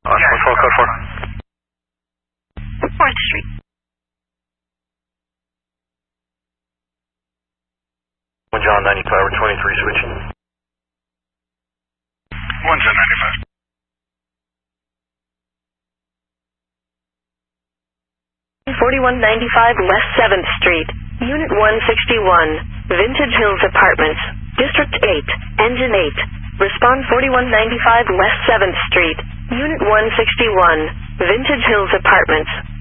What's all code for? 4th Street. John 95 or 23 switching. 1 John 95. $41.95 West 7th Street, Unit 161, Vintage Hills Apartments, District 8, Engine 8. Respond 4195 West 7th Street, Unit 161, Vintage Hills Apartments.